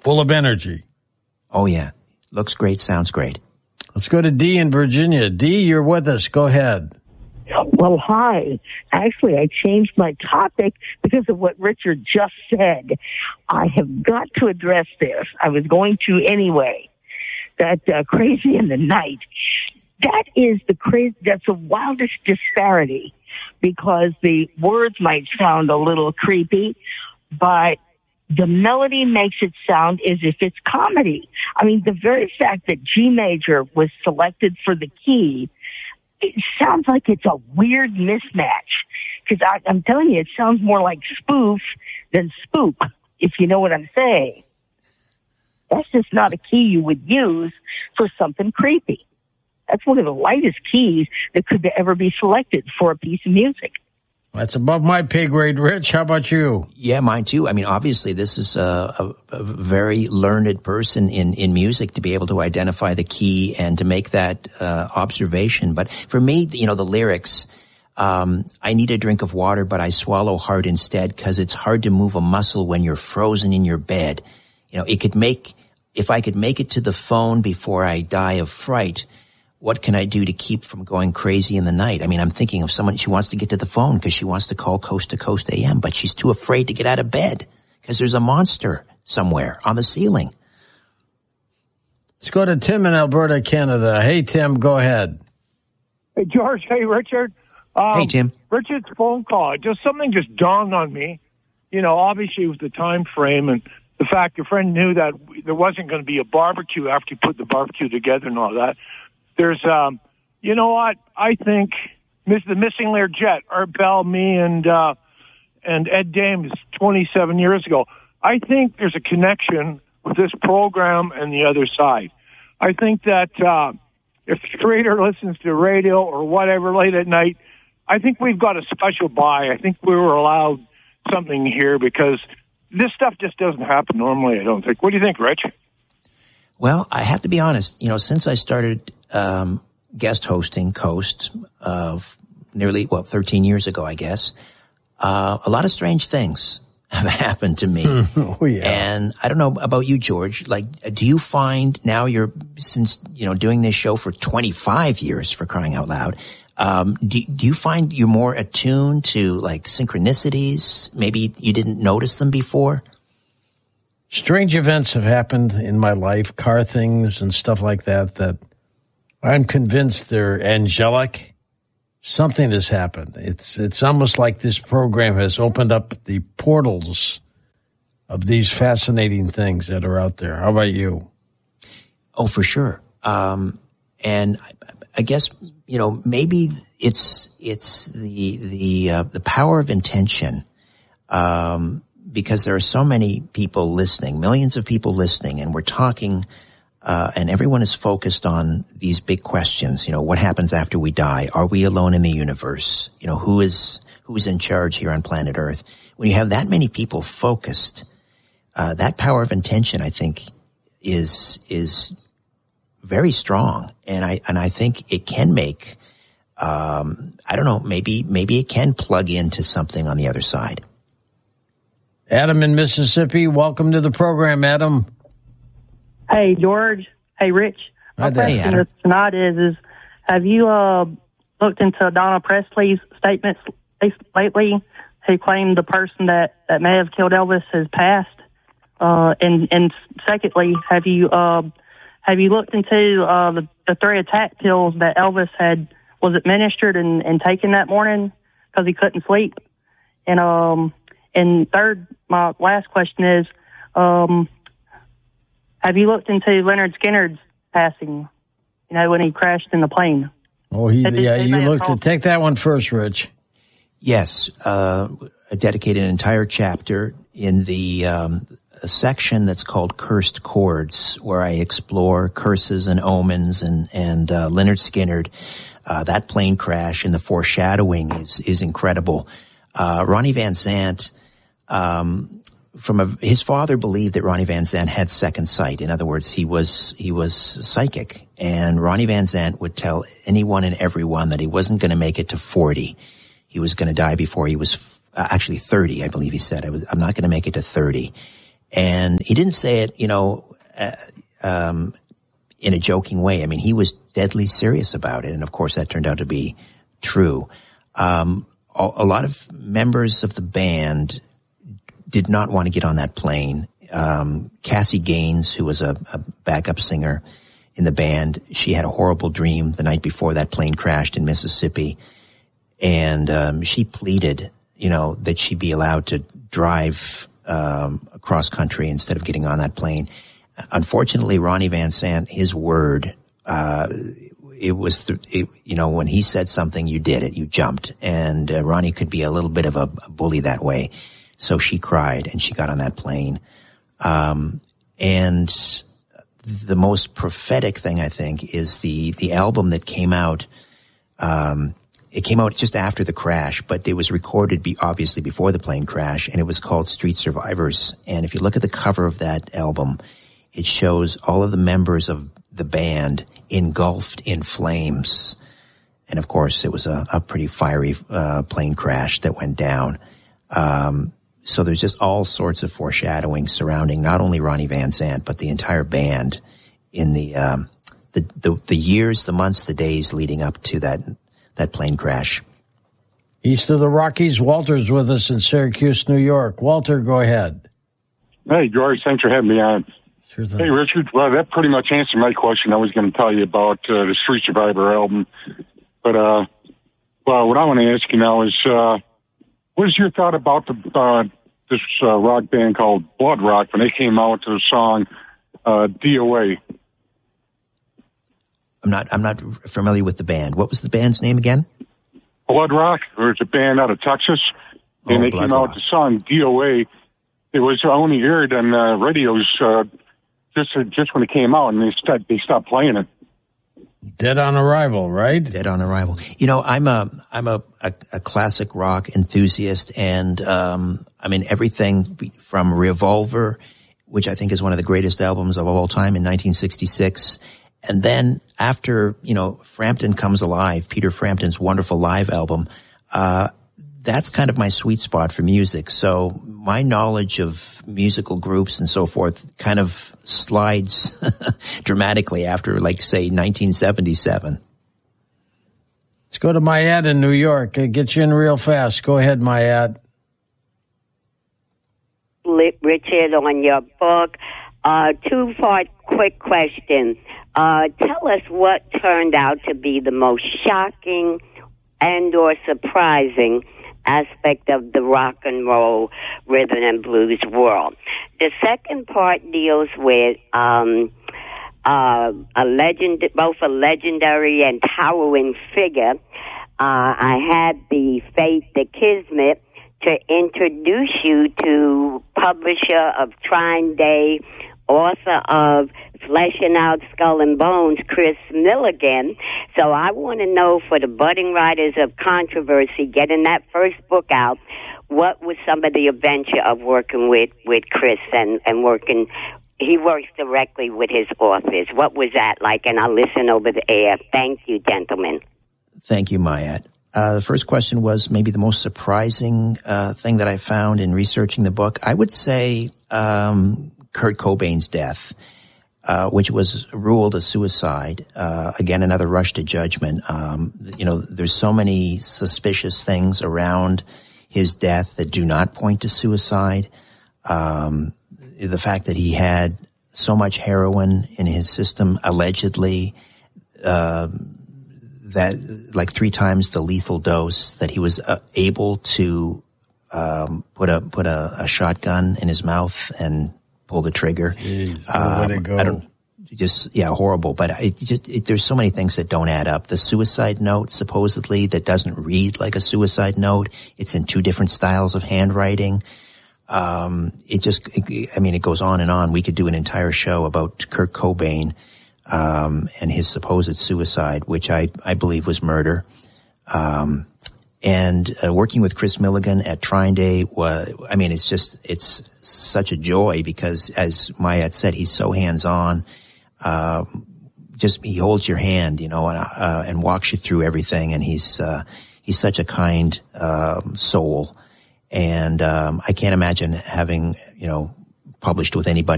full of energy. Oh, yeah. Looks great, sounds great. Let's go to Dee in Virginia. Dee, you're with us. Go ahead. Well, hi. Actually, I changed my topic because of what Richard just said. I have got to address this. I was going to anyway. That crazy in the night. That's the wildest disparity, because the words might sound a little creepy, but the melody makes it sound as if it's comedy. I mean, the very fact that G major was selected for the key, it sounds like it's a weird mismatch. Because I'm telling you, it sounds more like spoof than spook, if you know what I'm saying. That's just not a key you would use for something creepy. That's one of the lightest keys that could ever be selected for a piece of music. That's above my pay grade, Rich. How about you? Yeah, mine too. I mean, obviously, this is a very learned person in music to be able to identify the key and to make that observation. But for me, the lyrics, I need a drink of water, but I swallow hard instead, because it's hard to move a muscle when you're frozen in your bed. If I could make it to the phone before I die of fright, what can I do to keep from going crazy in the night? I mean, I'm thinking of someone, she wants to get to the phone because she wants to call Coast to Coast AM, but she's too afraid to get out of bed because there's a monster somewhere on the ceiling. Let's go to Tim in Alberta, Canada. Hey, Tim, go ahead. Hey, George. Hey, Richard. Hey, Tim. Richard's phone call. Something just dawned on me. Obviously with the time frame and the fact your friend knew that there wasn't going to be a barbecue after you put the barbecue together and all that. There's, you know what? I think the Missing Learjet, Art Bell, me, and Ed Dames 27 years ago. I think there's a connection with this program and the other side. I think that if Schrader listens to radio or whatever late at night, I think we've got a special buy. I think we were allowed something here because this stuff just doesn't happen normally, I don't think. What do you think, Rich? Well, I have to be honest. Since I started guest hosting Coast nearly 13 years ago, I guess, a lot of strange things have happened to me. Oh, yeah. And I don't know about you, George. Do you find now since doing this show for 25 years, for crying out loud, do you find you're more attuned to synchronicities? Maybe you didn't notice them before? Strange events have happened in my life, car things and stuff like that I'm convinced they're angelic. Something has happened. It's almost like this program has opened up the portals of these fascinating things that are out there. How about you? Oh, for sure. And I guess, maybe it's the power of intention. Because there are so many people listening, millions of people listening, and we're talking, and everyone is focused on these big questions. What happens after we die? Are we alone in the universe? Who's in charge here on planet Earth? When you have that many people focused, that power of intention, I think, is very strong. And I think it can make, I don't know, maybe it can plug into something on the other side. Adam in Mississippi, welcome to the program, Adam. Hey, George. Hey, Rich. My question tonight is have you looked into Donna Presley's statements lately, who claimed the person that may have killed Elvis has passed? And secondly, have you looked into the 3 attack pills that Elvis was administered and taken that morning because he couldn't sleep? And third, my last question is, have you looked into Leonard Skinner's passing, when he crashed in the plane? Oh, you looked to take that one first, Rich. Yes, I dedicated an entire chapter in the section that's called Cursed Chords, where I explore curses and omens and Leonard Skinner. That plane crash and the foreshadowing is incredible. Ronnie Van Zant, his father believed that Ronnie Van Zant had second sight. In other words, he was psychic. And Ronnie Van Zant would tell anyone and everyone that he wasn't going to make it to 40. He was going to die before he was actually 30, I believe he said. I'm not going to make it to 30. And he didn't say it, in a joking way. I mean, he was deadly serious about it. And of course, that turned out to be true. A lot of members of the band did not want to get on that plane. Cassie Gaines, who was a backup singer in the band, she had a horrible dream the night before that plane crashed in Mississippi. And she pleaded, that she be allowed to drive across country instead of getting on that plane. Unfortunately, Ronnie Van Sant, his word, when he said something, you did it, you jumped. And Ronnie could be a little bit of a bully that way. So she cried and she got on that plane. And the most prophetic thing, I think, is the album that came out. It came out just after the crash, but it was recorded obviously before the plane crash, and it was called Street Survivors. And if you look at the cover of that album, it shows all of the members of the band engulfed in flames. And of course, it was a pretty fiery plane crash that went down. So there's just all sorts of foreshadowing surrounding not only Ronnie Van Sant, but the entire band in the years, the months, the days leading up to that plane crash. East of the Rockies, Walter's with us in Syracuse, New York. Walter, go ahead. Hey, George, thanks for having me on. Sure thing. Hey, Richard, well, that pretty much answered my question. I was going to tell you about the Street Survivor album. But, what I want to ask you now is, what is your thought about this rock band called Blood Rock when they came out with the song DOA? I'm not familiar with the band. What was the band's name again? Blood Rock. There's a band out of Texas, and they came out with the song DOA. It was only aired on radios just when it came out, and they stopped playing it. Dead on Arrival, right? Dead on Arrival. I'm a classic rock enthusiast, and everything from Revolver, which I think is one of the greatest albums of all time, in 1966. And then after, Frampton Comes Alive, Peter Frampton's wonderful live album, that's kind of my sweet spot for music. So my knowledge of musical groups and so forth kind of slides dramatically after, say, 1977. Let's go to Mayat in New York. Get you in real fast. Go ahead, Mayat. Richard, on your book, two-part quick question. Tell us what turned out to be the most shocking and or surprising aspect of the rock and roll, rhythm and blues world. The second part deals with both a legendary and towering figure. I had the kismet to introduce you to publisher of Trine Day, author of Fleshing Out Skull and Bones, Chris Milligan. So I want to know, for the budding writers of controversy, getting that first book out, what was some of the adventure of working with Chris and working? He works directly with his authors. What was that like? And I'll listen over the air. Thank you, gentlemen. Thank you, Mayat. The first question was maybe the most surprising thing that I found in researching the book. I would say Kurt Cobain's death, which was ruled a suicide. Again, another rush to judgment. There's so many suspicious things around his death that do not point to suicide. The fact that he had so much heroin in his system, allegedly, that like 3 times the lethal dose, that he was able to put a shotgun in his mouth and pull the trigger. Jeez, horrible. But there's so many things that don't add up. The suicide note, supposedly, that doesn't read like a suicide note. It's in 2 different styles of handwriting. It goes on and on. We could do an entire show about Kurt Cobain, and his supposed suicide, which I believe was murder. And working with Chris Milligan at Trine Day it's such a joy because, as Mayat said, he's so hands-on. He holds your hand, and walks you through everything. And he's such a kind, soul. And, I can't imagine having, published with anybody